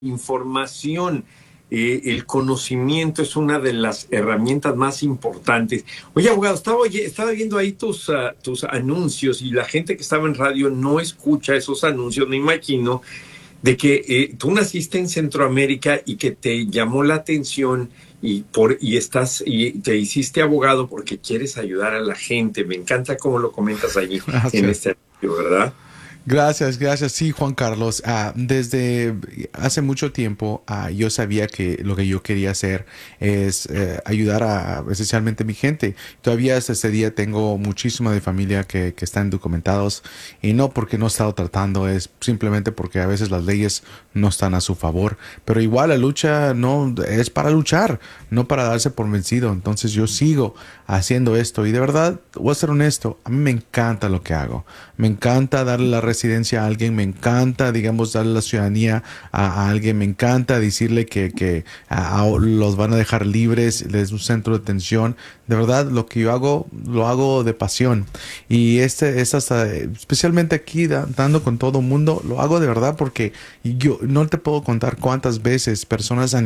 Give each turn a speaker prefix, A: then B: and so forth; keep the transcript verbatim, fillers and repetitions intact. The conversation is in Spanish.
A: información. Eh, el conocimiento es una de las herramientas más importantes. Oye, abogado, estaba, oye, estaba viendo ahí tus, uh, tus anuncios y la gente que estaba en radio no escucha esos anuncios, me imagino, de que eh, tú naciste en Centroamérica y que te llamó la atención y, por, y, estás, y te hiciste abogado porque quieres ayudar a la gente. Me encanta cómo lo comentas allí en este anuncio, ¿verdad?
B: Gracias, gracias. Sí, Juan Carlos. Uh, desde hace mucho tiempo uh, yo sabía que lo que yo quería hacer es uh, ayudar a esencialmente mi gente. Todavía hasta este día tengo muchísima de familia que, que están documentados y no porque no he estado tratando, es simplemente porque a veces las leyes no están a su favor. Pero igual la lucha no es para luchar, no para darse por vencido. Entonces yo sigo haciendo esto y de verdad, voy a ser honesto, a mí me encanta lo que hago. Me encanta darle la residencia a alguien, me encanta, digamos, darle la ciudadanía a, a alguien, me encanta decirle que, que a, a, los van a dejar libres, les es un centro de atención. De verdad, lo que yo hago, lo hago de pasión. Y este es hasta, especialmente aquí, da, dando con todo el mundo, lo hago de verdad porque yo no te puedo contar cuántas veces personas han